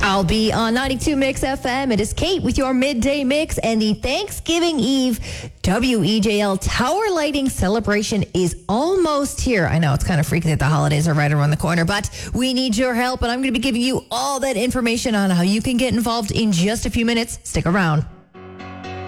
I'll be on 92 Mix FM. It is Kate with your midday mix, and the Thanksgiving Eve WEJL Tower Lighting Celebration is almost here. I know it's kind of freaky that the holidays are right around the corner, but we need your help, and I'm going to be giving you all that information on how you can get involved in just a few minutes. Stick around.